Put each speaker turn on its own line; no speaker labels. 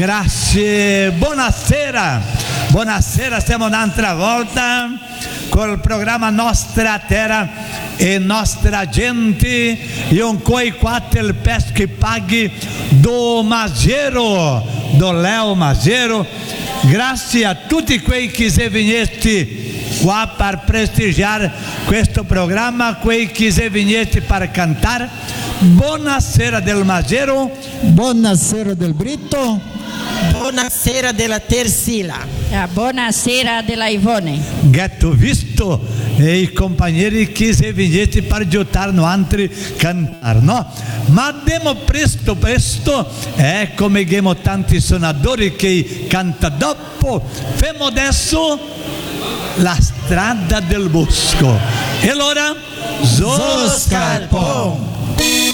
Grazie, buonasera, buonasera, siamo un'altra volta col programma Nostra Terra e Nostra Gente e un coi quattro pesche paghi do Magero, do Leo Magero. Grazie a tutti quei che se vignesti qua per prestigiare questo programma, quei che se vignesti per cantare. Buonasera del Magero,
buonasera del Brito,
buonasera della Tersila,
buonasera della Ivone.
Gatto visto e i compagni che se vignesti per aiutare noi altri cantare, no? Ma abbiamo presto come abbiamo tanti suonatori che cantano dopo. Femo adesso la strada del bosco e allora
Zoscalpon.